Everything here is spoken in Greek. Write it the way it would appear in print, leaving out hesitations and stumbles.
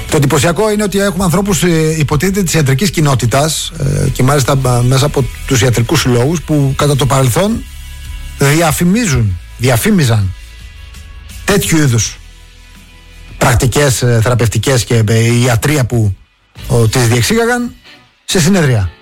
Το εντυπωσιακό είναι ότι έχουμε ανθρώπους υποτίθεται της ιατρικής κοινότητας και μάλιστα μέσα από τους ιατρικούς συλλόγους που κατά το παρελθόν διαφήμιζαν τέτοιου είδους πρακτικές θεραπευτικές και ιατρία που τις διεξήγαγαν σε συνεδρία.